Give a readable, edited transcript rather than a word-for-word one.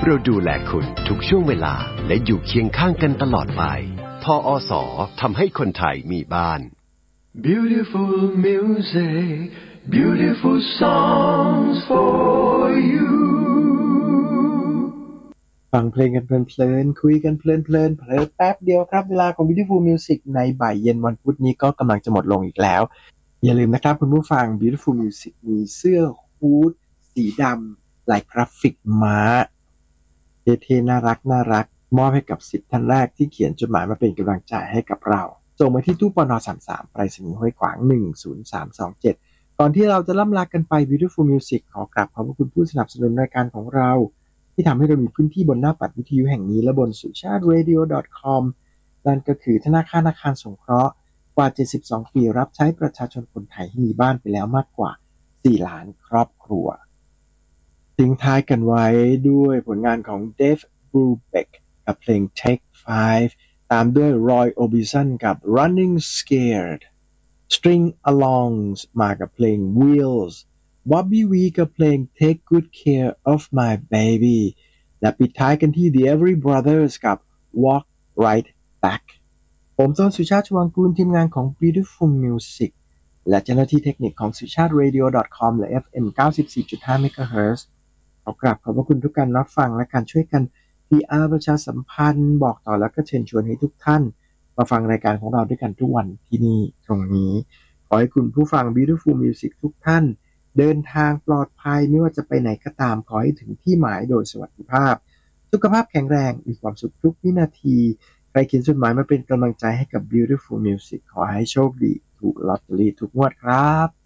เราดูแลคุณทุกช่วงเวลาและอยู่เคียงข้างกันตลอดไปทอส.ทำให้คนไทยมีบ้าน Beautiful music beautiful songs for you ฟังเพลงกันเพลินๆคุยกันเพลินๆเผลอแป๊บเดียวครับเวลาของ Beautiful Music ในบ่ายเย็นวันพุธนี้ก็กำลังจะหมดลงอีกแล้วอย่าลืมนะครับคุณผู้ฟัง Beautiful Music มีเสื้อฮู้ดสีดำลายกราฟิกม้าเท่ๆน่ารักมอบให้กับ10ท่านแรกที่เขียนจดหมายมาเป็นกำลังใจให้กับเราส่งมาที่ตู้ปน33ไปรษณีย์ห้วยขวาง10327ก่อนที่เราจะล่ำลากันไป Beautiful Music ขอกราบขอบพระคุณผู้สนับสนุนรายการของเราที่ทำให้เรามีพื้นที่บนหน้าปัดวิทยุแห่งนี้และบนสุชาติ radio.com นั่นก็คือธนาคารอาคารสงเคราะห์กว่า72ปีรับใช้ประชาชนคนไทยให้มีบ้านไปแล้วมากกว่า4ล้านครอบครัวทิ้งท้ายกันไว้ด้วยผลงานของ Dave Brubeck กับเพลง Take 5 ตามด้วย Roy Orbison กับ Running Scared String Alongs มากับเพลง Wheels Bobby V กับเพลง Take Good Care of My Baby และปิดท้ายกันที่ The Every Brothers กับ Walk Right Back ผมต้นสุชาติชวังกูลทีมงานของ Beautiful Music และเจ้าหน้าที่เทคนิคของสุชาติ radio.com และ FM 94.5 MHz ขอกราบขอบพระคุณทุกการรับฟังและการช่วยกัน PR ประชาสัมพันธ์บอกต่อแล้วก็เชิญชวนให้ทุกท่านมาฟังรายการของเราด้วยกันทุกวันที่นี่ตรงนี้ขอให้คุณผู้ฟัง Beautiful Music ทุกท่านเดินทางปลอดภัยไม่ว่าจะไปไหนก็ตามขอให้ถึงที่หมายโดยสวัสดิภาพสุขภาพแข็งแรงมีความสุขทุกวินาทีใครเขียนจดหมายมาเป็นกำลังใจให้กับ Beautiful Music ขอให้โชคดีถูกลอตเตอรี่ทุกงวดครับ